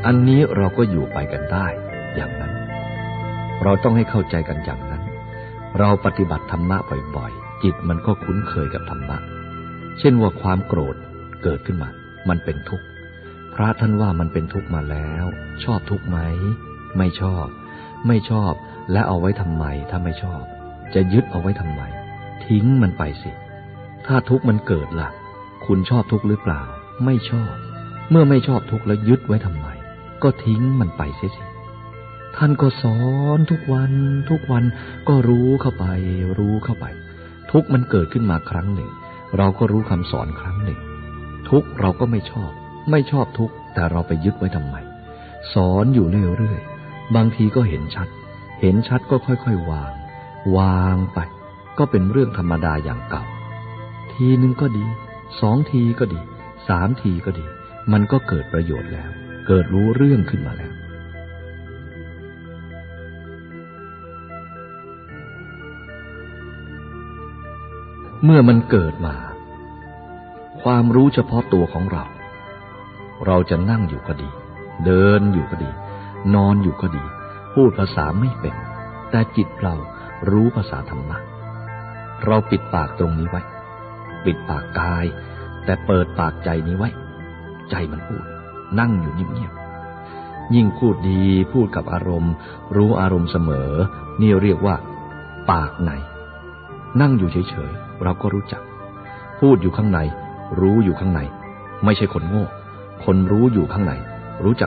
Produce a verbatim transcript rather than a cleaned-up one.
อันนี้เราก็อยู่ไปกันได้อย่างนั้นเราต้องให้เข้าใจกันอย่างนั้นเราปฏิบัติธรรมะบ่อยๆจิตมันก็คุ้นเคยกับธรรมะเช่นว่าความโกรธเกิดขึ้นมามันเป็นทุกข์พระท่านว่ามันเป็นทุกข์มาแล้วชอบทุกข์ไหมไม่ชอบไม่ชอบและเอาไว้ทำไมถ้าไม่ชอบจะยึดเอาไว้ทำไมทิ้งมันไปสิถ้าทุกข์มันเกิดล่ะคุณชอบทุกข์หรือเปล่าไม่ชอบเมื่อไม่ชอบทุกข์แล้วยึดไว้ทำไมก็ทิ้งมันไปเสียสิท่านก็สอนทุกวันทุกวันก็รู้เข้าไปรู้เข้าไปทุกข์มันเกิดขึ้นมาครั้งหนึ่งเราก็รู้คำสอนครั้งหนึ่งทุกข์เราก็ไม่ชอบไม่ชอบทุกข์แต่เราไปยึดไว้ทำไมสอนอยู่เรื่อยๆบางทีก็เห็นชัดเห็นชัดก็ค่อยๆวางวางไปก็เป็นเรื่องธรรมดาอย่างเก่าทีนึงก็ดีสองทีก็ดีสามทีก็ดีมันก็เกิดประโยชน์แล้วเกิดรู้เรื่องขึ้นมาแล้วเมื่อมันเกิดมาความรู้เฉพาะตัวของเราเราจะนั่งอยู่ก็ดีเดินอยู่ก็ดีนอนอยู่ก็ดีพูดภาษาไม่เป็นแต่จิตเรารู้ภาษาธรรมะเราปิดปากตรงนี้ไว้ปิดปากกายแต่เปิดปากใจนี้ไว้ใจมันพูดนั่งอยู่เงียบๆยิ่งพูดดีพูดกับอารมณ์รู้อารมณ์เสมอนี่เรียกว่าปากในนั่งอยู่เฉยๆเราก็รู้จักพูดอยู่ข้างในรู้อยู่ข้างในไม่ใช่คนโง่คนรู้อยู่ข้างในรู้จัก